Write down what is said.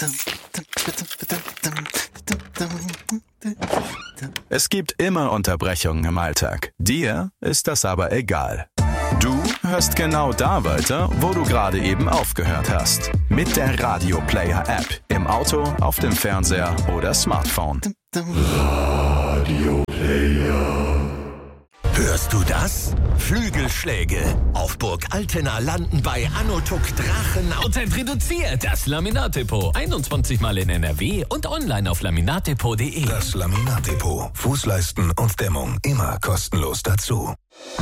Es gibt immer Unterbrechungen im Alltag. Dir ist das aber egal. Du hörst genau da weiter, wo du gerade eben aufgehört hast. Mit der Radio Player App. Im Auto, auf dem Fernseher oder Smartphone. Radio Player. Hörst du das? Flügelschläge. Auf Burg Altena landen bei Anotuk Drachen. Prozent reduziert. Das Laminatdepot. 21 Mal in NRW und online auf laminatdepot.de. Das Laminatdepot. Fußleisten und Dämmung immer kostenlos dazu.